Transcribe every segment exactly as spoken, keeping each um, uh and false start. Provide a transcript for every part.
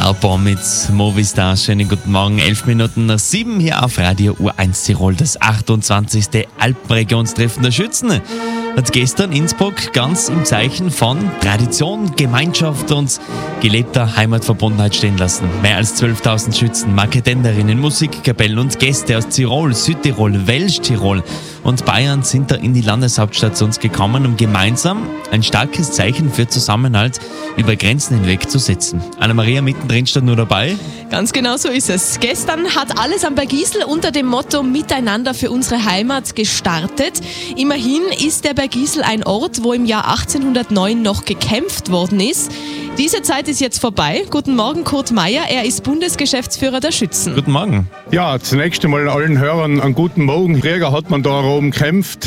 Harper mit Movistar. Schönen guten Morgen. Elf Minuten nach sieben hier auf Radio U eins Tirol. Das achtundzwanzigste Alpenregionstreffen der Schützen hat gestern Innsbruck ganz im Zeichen von Tradition, Gemeinschaft und gelebter Heimatverbundenheit stehen lassen. Mehr als zwölftausend Schützen, Marketenderinnen, Musikkapellen und Gäste aus Tirol, Südtirol, Welsch-Tirol und Bayern sind da in die Landeshauptstadt zu uns gekommen, um gemeinsam ein starkes Zeichen für Zusammenhalt über Grenzen hinweg zu setzen. Anna-Maria mittendrin stand nur dabei. Ganz genau so ist es. Gestern hat alles am Bergisel unter dem Motto Miteinander für unsere Heimat gestartet. Immerhin ist der Bergisel ein Ort, wo im Jahr achtzehnhundertneun noch gekämpft worden ist. Diese Zeit ist jetzt vorbei. Guten Morgen, Kurt Meier. Er ist Bundesgeschäftsführer der Schützen. Guten Morgen. Ja, zunächst einmal allen Hörern einen guten Morgen. Früher hat man da oben gekämpft.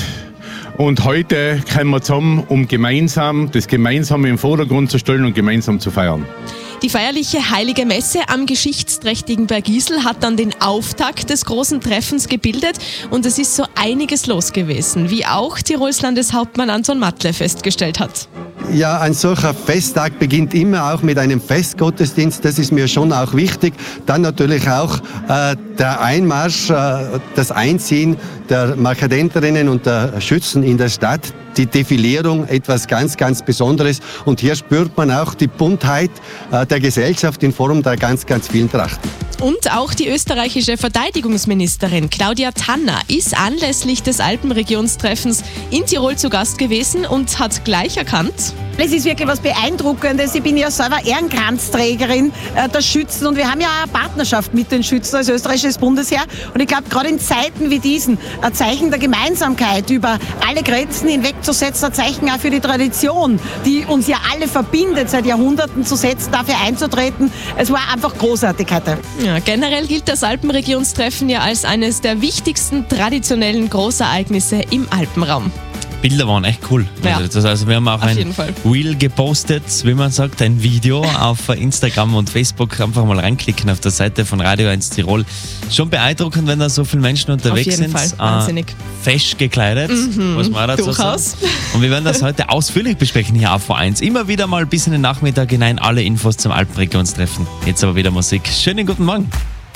Und heute kommen wir zusammen, um gemeinsam das Gemeinsame im Vordergrund zu stellen und gemeinsam zu feiern. Die feierliche Heilige Messe am geschichtsträchtigen Bergisel hat dann den Auftakt des großen Treffens gebildet und es ist so einiges los gewesen, wie auch Tirols Landeshauptmann Anton Matle festgestellt hat. Ja, ein solcher Festtag beginnt immer auch mit einem Festgottesdienst, das ist mir schon auch wichtig. Dann natürlich auch äh, der Einmarsch, äh, das Einziehen der Marketenterinnen und der Schützen in der Stadt. Die Defilierung, etwas ganz, ganz Besonderes. Und hier spürt man auch die Buntheit äh, der Gesellschaft in Form der ganz, ganz vielen Trachten. Und auch die österreichische Verteidigungsministerin Claudia Tanner ist anlässlich des Alpenregionstreffens in Tirol zu Gast gewesen und hat gleich erkannt: Es ist wirklich was Beeindruckendes. Ich bin ja selber Ehrenkranzträgerin äh, der Schützen und wir haben ja auch eine Partnerschaft mit den Schützen als österreichisches Bundesheer. Und ich glaube, gerade in Zeiten wie diesen, ein Zeichen der Gemeinsamkeit über alle Grenzen hinwegzusetzen, ein Zeichen auch für die Tradition, die uns ja alle verbindet, seit Jahrhunderten zu setzen, dafür einzutreten. Es war einfach großartig heute. Ja, generell gilt das Alpenregionstreffen ja als eines der wichtigsten traditionellen Großereignisse im Alpenraum. Bilder waren echt cool. Ja. Also, also wir haben auch Auf ein jeden Fall. Reel gepostet, wie man sagt, ein Video auf Instagram und Facebook. Einfach mal reinklicken auf der Seite von Radio eins Tirol. Schon beeindruckend, wenn da so viele Menschen unterwegs Auf jeden sind. Fall. Wahnsinnig. Äh, fesch gekleidet, Mhm, muss man dazu durchaus. sagen. Und wir werden das heute ausführlich besprechen hier auf V eins. Immer wieder mal bis in den Nachmittag hinein alle Infos zum Alpenregionstreffen. Jetzt aber wieder Musik. Schönen guten Morgen.